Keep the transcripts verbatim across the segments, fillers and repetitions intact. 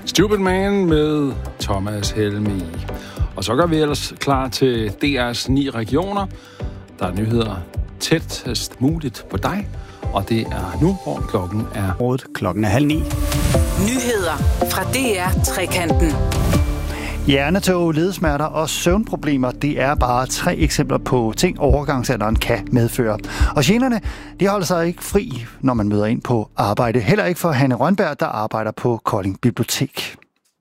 Stupid Man med Thomas Helmi. Og så gør vi ellers klar til D R's ni regioner. Der er nyheder tættest muligt på dig. Og det er nu, hvor klokken er... Rådet klokken er halv ni. Nyheder fra D R Trekanten. Hjernetog, ledesmerter og søvnproblemer, det er bare tre eksempler på ting, overgangsalderen kan medføre. Og generne, de holder sig ikke fri, når man møder ind på arbejde. Heller ikke for Hanne Rønberg, der arbejder på Kolding Bibliotek.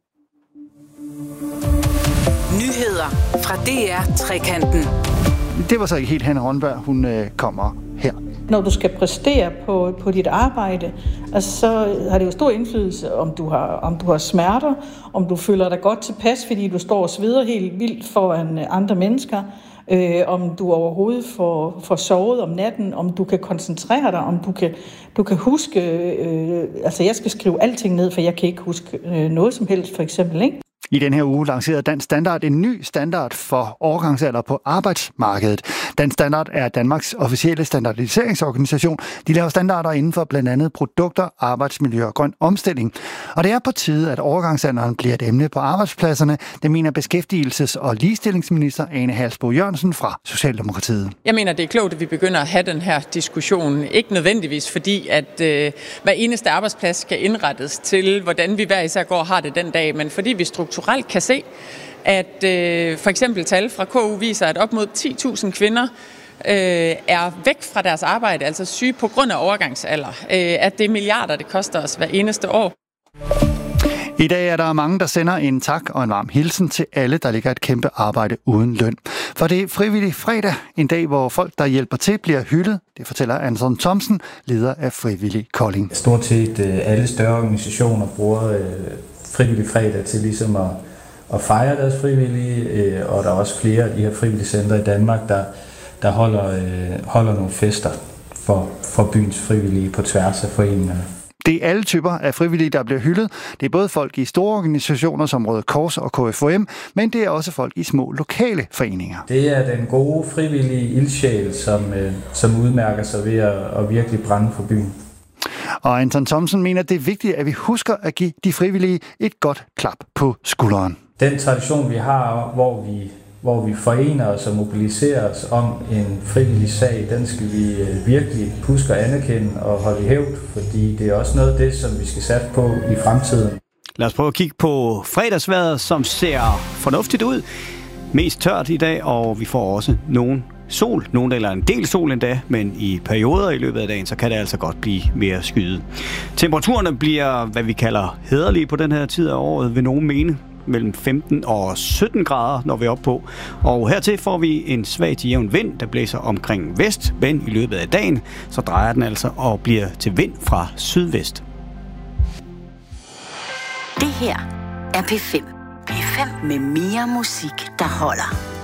Nyheder fra D R Trekanten. Det var så ikke helt Hanne Rønberg, hun øh, kommer her. Når du skal præstere på, på dit arbejde, altså, så har det jo stor indflydelse, om du, har, om du har smerter, om du føler dig godt tilpas, fordi du står og sveder helt vildt foran andre mennesker, øh, om du overhovedet får, får sovet om natten, om du kan koncentrere dig, om du kan, du kan huske, øh, altså jeg skal skrive alting ned, for jeg kan ikke huske øh, noget som helst, for eksempel, ikke? I den her uge lancerede Dansk Standard en ny standard for overgangsalder på arbejdsmarkedet. Dansk Standard er Danmarks officielle standardiseringsorganisation. De laver standarder inden for blandt andet produkter, arbejdsmiljø og grøn omstilling. Og det er på tide, at overgangsalderen bliver et emne på arbejdspladserne. Det mener beskæftigelses- og ligestillingsminister Ane Halsboe Jørgensen fra Socialdemokratiet. Jeg mener, det er klogt, at vi begynder at have den her diskussion. Ikke nødvendigvis fordi, at øh, hver eneste arbejdsplads skal indrettes til, hvordan vi hver især går og har det den dag, men fordi vi strukturelt kan se, at øh, for eksempel tal fra K U viser, at op mod ti tusind kvinder øh, er væk fra deres arbejde, altså syge på grund af overgangsalder. Øh, at det er milliarder, det koster os hver eneste år. I dag er der mange, der sender en tak og en varm hilsen til alle, der ligger et kæmpe arbejde uden løn. For det er frivillig fredag, en dag, hvor folk, der hjælper til, bliver hyldet. Det fortæller Anton Thomsen, leder af Frivillig Kolding. Stort set alle større organisationer bruger frivillig fredag til ligesom at, at fejre deres frivillige, og der er også flere af de her frivillige centre i Danmark, der, der holder, holder nogle fester for, for byens frivillige på tværs af foreningerne. Det er alle typer af frivillige, der bliver hyldet. Det er både folk i store organisationer som Røde Kors og K F U M, men det er også folk i små lokale foreninger. Det er den gode frivillige ildsjæl, som, som udmærker sig ved at, at virkelig brænde for byen. Og Anton Thomsen mener, at det er vigtigt, at vi husker at give de frivillige et godt klap på skulderen. Den tradition, vi har, hvor vi, hvor vi forener os og mobiliserer os om en frivillig sag, den skal vi virkelig huske at anerkende og holde i hævd, fordi det er også noget af det, som vi skal satse på i fremtiden. Lad os prøve at kigge på fredagsvejret, som ser fornuftigt ud. Mest tørt i dag, og vi får også nogen sol, nogen eller en del sol endda, men i perioder i løbet af dagen, så kan det altså godt blive mere skyet. Temperaturerne bliver, hvad vi kalder hæderlige på den her tid af året, vil nogen mene, mellem femten og sytten grader, når vi er oppe på. Og hertil får vi en svag til jævn vind, der blæser omkring vest, men i løbet af dagen, så drejer den altså og bliver til vind fra sydvest. Det her er P fem. P fem med mere musik, der holder.